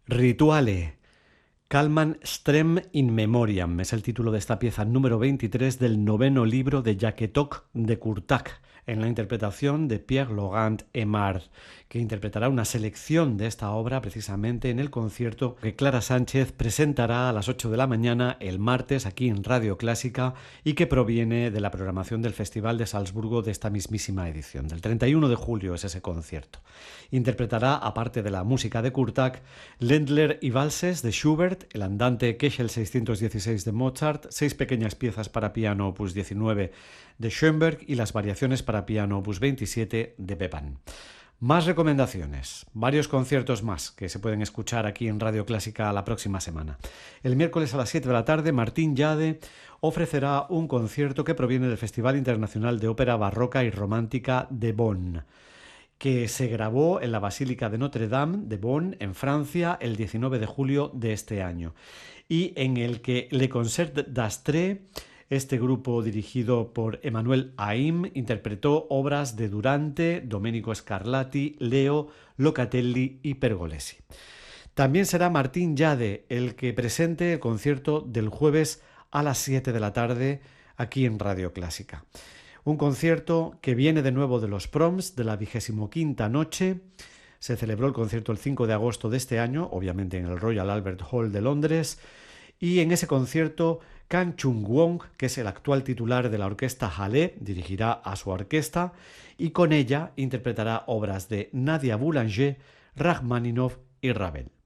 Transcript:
Rituale. Calman Strem in Memoriam es el título de esta pieza número 23 del noveno libro de Jaquetoc de Curtac, en la interpretación de Pierre-Laurent Aimard, que interpretará una selección de esta obra precisamente en el concierto que Clara Sánchez presentará a las 8 de la mañana el martes aquí en Radio Clásica y que proviene de la programación del Festival de Salzburgo de esta mismísima edición. Del 31 de julio es ese concierto. Interpretará, aparte de la música de Curtac, Ländler y valses de Schubert, el andante Köchel 616 de Mozart, 6 pequeñas piezas para piano opus 19 de Schoenberg y las variaciones para piano opus 27 de Bepan. Más recomendaciones, varios conciertos más que se pueden escuchar aquí en Radio Clásica la próxima semana. El miércoles a las 7 de la tarde, Martín Yade ofrecerá un concierto que proviene del Festival Internacional de Ópera Barroca y Romántica de Bonn, que se grabó en la Basílica de Notre Dame de Bonn, en Francia, el 19 de julio de este año, y en el que Le Concert d'Astre, este grupo dirigido por Emmanuel Haïm, interpretó obras de Durante, Domenico Scarlatti, Leo, Locatelli y Pergolesi. También será Martín Yade el que presente el concierto del jueves a las 7 de la tarde aquí en Radio Clásica. Un concierto que viene de nuevo de los Proms, de la 25ª noche. Se celebró el concierto el 5 de agosto de este año, obviamente en el Royal Albert Hall de Londres, y en ese concierto Kang Chung-won, que es el actual titular de la orquesta Halle, dirigirá a su orquesta y con ella interpretará obras de Nadia Boulanger, Rachmaninoff y Ravel.